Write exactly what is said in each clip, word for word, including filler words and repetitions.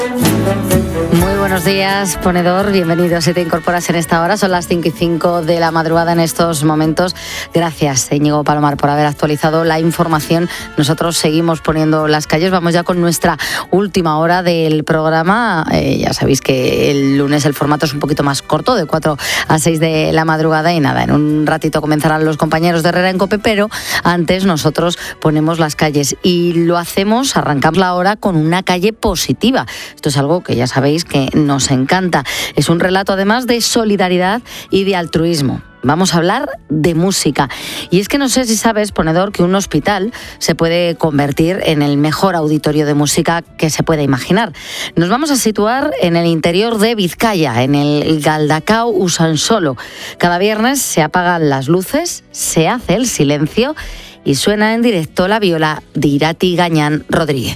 Muy buenos días, ponedor. Bienvenido si te incorporas en esta hora. Son las cinco y cinco de la madrugada en estos momentos. Gracias, Íñigo Palomar, por haber actualizado la información. Nosotros seguimos poniendo las calles. Vamos ya con nuestra última hora del programa. Eh, ya sabéis que el lunes el formato es un poquito más corto, de cuatro a seis de la madrugada. Y nada, en un ratito comenzarán los compañeros de Herrera en COPE, pero antes nosotros ponemos las calles. Y lo hacemos, arrancamos la hora con una calle positiva. Esto es algo que ya sabéis que nos encanta. Es un relato además de solidaridad y de altruismo. Vamos a hablar de música. Y es que no sé si sabes, ponedor, que un hospital se puede convertir en el mejor auditorio de música que se pueda imaginar. Nos vamos a situar en el interior de Vizcaya, en el Galdakao Usansolo. Cada viernes se apagan las luces, se hace el silencio y suena en directo la viola de Irati Gañán Rodríguez.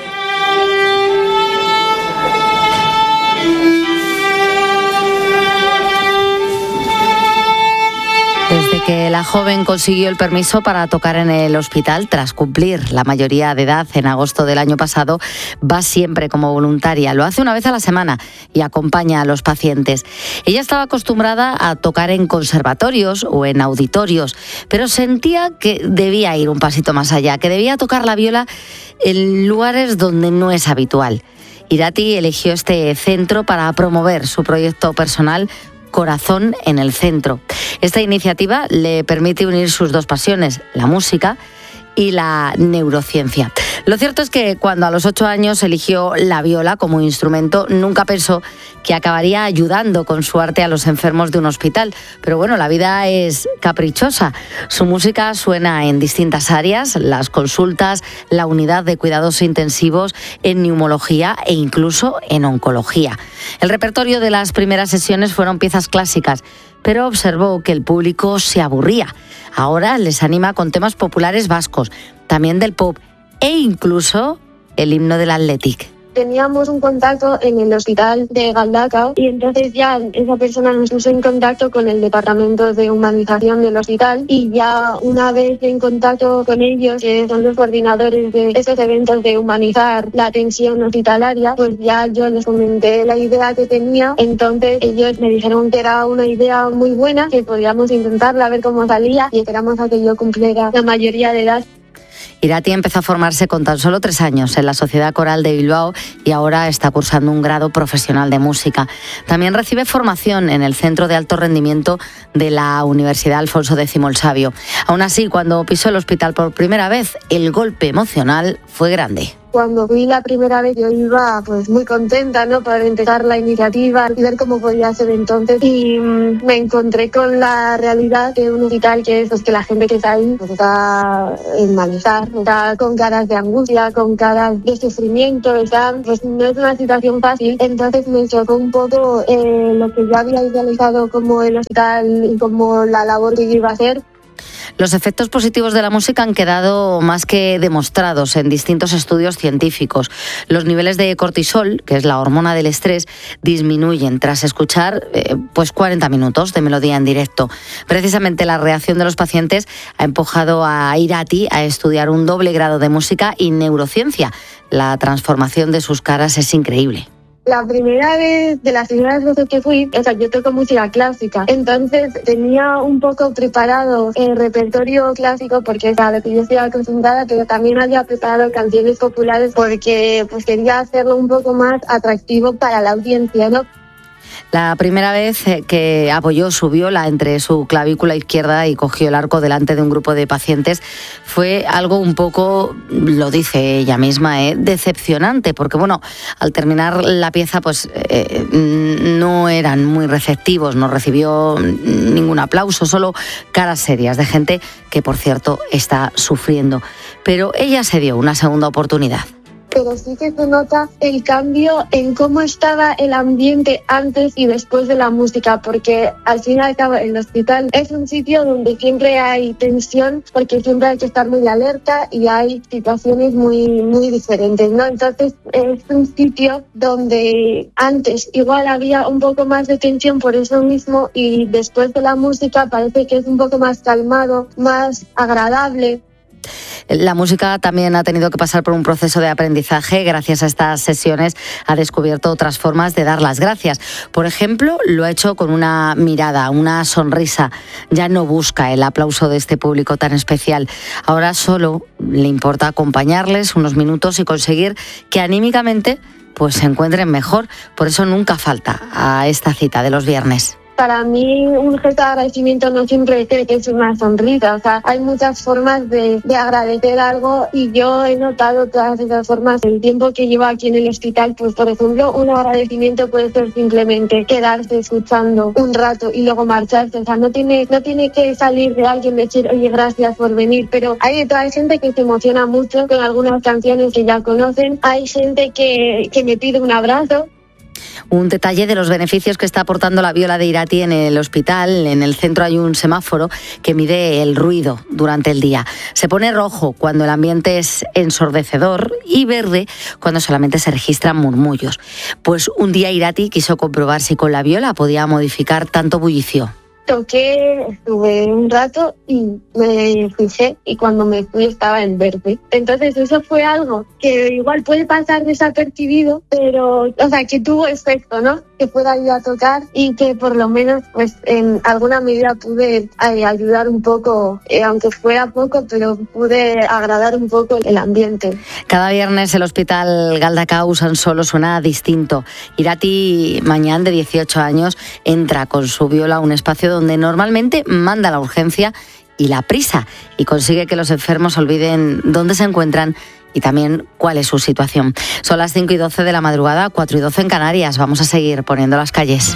Desde que la joven consiguió el permiso para tocar en el hospital, tras cumplir la mayoría de edad en agosto del año pasado, va siempre como voluntaria. Lo hace una vez a la semana y acompaña a los pacientes. Ella estaba acostumbrada a tocar en conservatorios o en auditorios, pero sentía que debía ir un pasito más allá, que debía tocar la viola en lugares donde no es habitual. Irati eligió este centro para promover su proyecto personal Corazón en el Centro. Esta iniciativa le permite unir sus dos pasiones, la música y la neurociencia. Lo cierto es que cuando a los ocho años eligió la viola como instrumento, nunca pensó que acabaría ayudando con su arte a los enfermos de un hospital. Pero bueno, la vida es caprichosa. Su música suena en distintas áreas, las consultas, la unidad de cuidados intensivos, en neumología e incluso en oncología. El repertorio de las primeras sesiones fueron piezas clásicas, pero observó que el público se aburría. Ahora les anima con temas populares vascos, también del pop e incluso el himno del Athletic. Teníamos un contacto en el hospital de Galdakao y entonces ya esa persona nos puso en contacto con el departamento de humanización del hospital y ya una vez en contacto con ellos, que son los coordinadores de esos eventos de humanizar la atención hospitalaria, pues ya yo les comenté la idea que tenía. Entonces ellos me dijeron que era una idea muy buena, que podíamos intentarla a ver cómo salía y esperamos a que yo cumpliera la mayoría de edad. Irati empezó a formarse con tan solo tres años en la Sociedad Coral de Bilbao y ahora está cursando un grado profesional de música. También recibe formación en el Centro de Alto Rendimiento de la Universidad Alfonso X el Sabio. Aún así, cuando pisó el hospital por primera vez, el golpe emocional fue grande. Cuando fui la primera vez yo iba pues muy contenta, ¿no?, para empezar la iniciativa y ver cómo podía ser entonces, y mmm, me encontré con la realidad de un hospital que es pues, que la gente que está ahí pues, está en malestar, está con caras de angustia, con caras de sufrimiento, está, pues no es una situación fácil. Entonces me chocó un poco eh, lo que yo había idealizado como el hospital y como la labor que yo iba a hacer. Los efectos positivos de la música han quedado más que demostrados en distintos estudios científicos. Los niveles de cortisol, que es la hormona del estrés, disminuyen tras escuchar eh, pues cuarenta minutos de melodía en directo. Precisamente la reacción de los pacientes ha empujado a Irati a estudiar un doble grado de música y neurociencia. La transformación de sus caras es increíble. La primera vez, de las primeras veces que fui, o sea, yo toco música clásica, entonces tenía un poco preparado el repertorio clásico porque es a lo que yo estoy acostumbrada, pero también había preparado canciones populares porque pues quería hacerlo un poco más atractivo para la audiencia, ¿no? La primera vez que apoyó su viola entre su clavícula izquierda y cogió el arco delante de un grupo de pacientes fue algo un poco, lo dice ella misma, ¿eh? decepcionante, porque bueno, al terminar la pieza pues eh, no eran muy receptivos, no recibió ningún aplauso, solo caras serias de gente que por cierto está sufriendo. Pero ella se dio una segunda oportunidad. Pero sí que se nota el cambio en cómo estaba el ambiente antes y después de la música, porque al fin y al cabo el hospital es un sitio donde siempre hay tensión, porque siempre hay que estar muy alerta y hay situaciones muy, muy diferentes, ¿no? Entonces es un sitio donde antes igual había un poco más de tensión por eso mismo, y después de la música parece que es un poco más calmado, más agradable. La música también ha tenido que pasar por un proceso de aprendizaje. Gracias a estas sesiones ha descubierto otras formas de dar las gracias. Por ejemplo, lo ha hecho con una mirada, una sonrisa. Ya no busca el aplauso de este público tan especial. Ahora solo le importa acompañarles unos minutos y conseguir que anímicamente pues se encuentren mejor. Por eso nunca falta a esta cita de los viernes. Para mí un gesto de agradecimiento no siempre tiene que ser una sonrisa, o sea, hay muchas formas de, de agradecer algo y yo he notado todas esas formas. El tiempo que llevo aquí en el hospital, pues por ejemplo, un agradecimiento puede ser simplemente quedarse escuchando un rato y luego marcharse, o sea, no tiene, no tiene que salir de alguien decir, oye, gracias por venir, pero hay de toda gente que se emociona mucho con algunas canciones que ya conocen, hay gente que, que me pide un abrazo. Un detalle de los beneficios que está aportando la viola de Irati en el hospital. En el centro hay un semáforo que mide el ruido durante el día. Se pone rojo cuando el ambiente es ensordecedor y verde cuando solamente se registran murmullos. Pues un día Irati quiso comprobar si con la viola podía modificar tanto bullicio. Toqué, estuve un rato y me fijé y cuando me fui estaba en verde. Entonces eso fue algo que igual puede pasar desapercibido, pero, o sea, que tuvo efecto, ¿no? Que pueda ir a tocar y que por lo menos, pues, en alguna medida pude eh, ayudar un poco, eh, aunque fuera poco, pero pude agradar un poco el ambiente. Cada viernes el Hospital Galdakao Usansolo suena distinto. Irati Mañán, de dieciocho años, entra con su viola a un espacio donde normalmente manda la urgencia y la prisa y consigue que los enfermos olviden dónde se encuentran y también cuál es su situación. Son las cinco y doce de la madrugada, cuatro y doce en Canarias. Vamos a seguir poniendo las calles.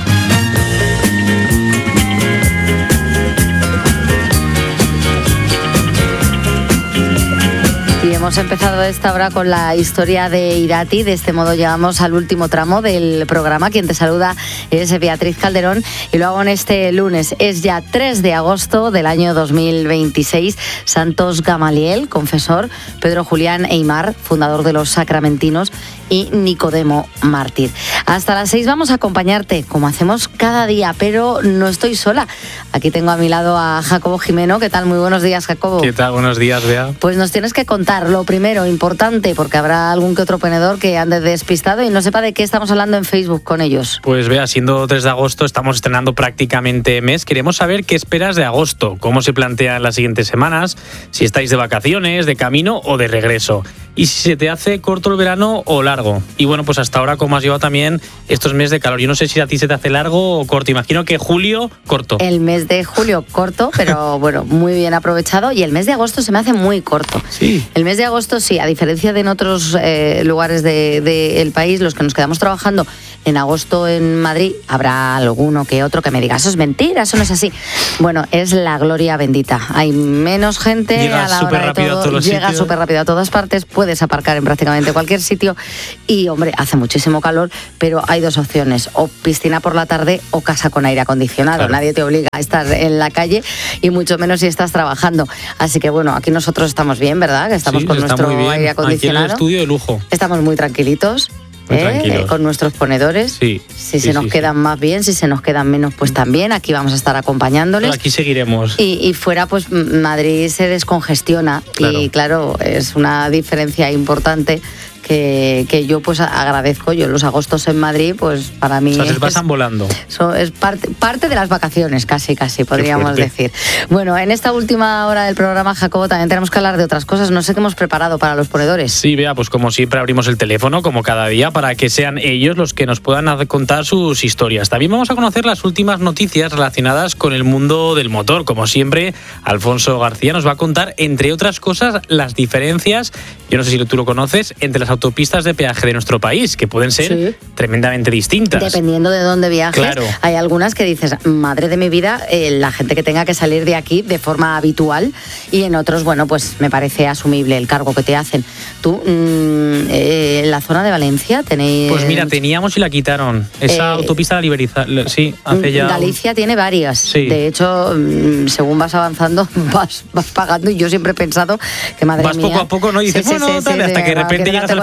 Y hemos empezado esta hora con la historia de Irati. De este modo llegamos al último tramo del programa. Quien te saluda es Beatriz Calderón y lo hago en este lunes. Es ya tres de agosto del año dos mil veintiséis. Santos Gamaliel, confesor, Pedro Julián Eymar, fundador de los Sacramentinos, y Nicodemo, mártir. Hasta las seis vamos a acompañarte, como hacemos cada día, pero no estoy sola. Aquí tengo a mi lado a Jacobo Jimeno. ¿Qué tal? Muy buenos días, Jacobo. ¿Qué tal? Buenos días, Bea. Pues nos tienes que contar lo primero, importante, porque habrá algún que otro ponedor que ande despistado y no sepa de qué estamos hablando en Facebook con ellos. Pues Bea, siendo tres de agosto, estamos estrenando prácticamente mes. Queremos saber qué esperas de agosto, cómo se plantean las siguientes semanas, si estáis de vacaciones, de camino o de regreso. Y si se te hace corto el verano o largo. Y bueno, pues hasta ahora, ¿cómo has llevado también estos meses de calor? Yo no sé si a ti se te hace largo o corto. Imagino que julio, corto. El mes de julio, corto, pero bueno, muy bien aprovechado. Y el mes de agosto se me hace muy corto. Sí. El mes de agosto, sí, a diferencia de en otros eh, lugares del de, de país, los que nos quedamos trabajando en agosto en Madrid, habrá alguno que otro que me diga, eso es mentira, eso no es así. Bueno, es la gloria bendita. Hay menos gente. Llega a la súper hora de rápido todo, a todos los llega sitios. súper rápido a todas partes, puedes aparcar en prácticamente cualquier sitio y, hombre, hace muchísimo calor, pero hay dos opciones, o piscina por la tarde o casa con aire acondicionado. Claro. Nadie te obliga a estar en la calle y mucho menos si estás trabajando. Así que, bueno, aquí nosotros estamos bien, ¿verdad? Que estamos sí, con está nuestro muy bien. aire acondicionado. Aquí en el estudio de lujo. Estamos muy tranquilitos. Muy ¿Eh? tranquilos. Con nuestros ponedores. Sí, si sí, se nos sí, quedan sí. más bien, si se nos quedan menos, pues también. Aquí vamos a estar acompañándoles. Pero aquí seguiremos. Y, y fuera, pues Madrid se descongestiona. Claro. Y claro, es una diferencia importante que, que yo pues agradezco. Yo los agostos en Madrid, pues para mí... O sea, se es, pasan volando. so, es parte, parte de las vacaciones, casi, casi, podríamos decir. Bueno, en esta última hora del programa, Jacobo, también tenemos que hablar de otras cosas. No sé qué hemos preparado para los ponedores. Sí, Bea, pues como siempre abrimos el teléfono, como cada día, para que sean ellos los que nos puedan contar sus historias. También vamos a conocer las últimas noticias relacionadas con el mundo del motor. Como siempre, Alfonso García nos va a contar, entre otras cosas, las diferencias, yo no sé si tú lo conoces, entre las autopistas de peaje de nuestro país, que pueden ser sí. tremendamente distintas. Dependiendo de dónde viajes, claro. Hay algunas que dices, madre de mi vida, eh, la gente que tenga que salir de aquí de forma habitual, y en otros, bueno, pues me parece asumible el cargo que te hacen. Tú, mmm, eh, en la zona de Valencia tenéis... Pues mira, teníamos y la quitaron. Esa eh, autopista la liberizaron, sí, hace ya... Galicia tiene varias. Sí. De hecho, según vas avanzando, vas, vas pagando, y yo siempre he pensado que, madre vas mía... Vas poco a poco, ¿no? Y dices, sí, bueno, sí, no, sí, dale, sí, hasta sí, que de repente no, llegas al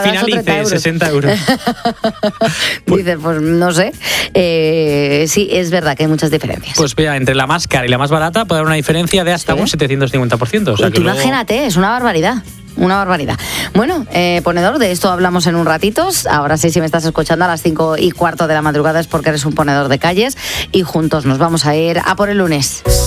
final dice sesenta euros. Pues, dices, pues no sé. Eh, sí, es verdad que hay muchas diferencias. Pues vea, entre la más cara y la más barata puede haber una diferencia de hasta ¿sí? un setecientos cincuenta por ciento. O sea, y tú que imagínate, luego... es una barbaridad. Una barbaridad. Bueno, eh, ponedor, de esto hablamos en un ratito. Ahora sí, si me estás escuchando a las cinco y cuarto de la madrugada es porque eres un ponedor de calles y juntos nos vamos a ir a por el lunes.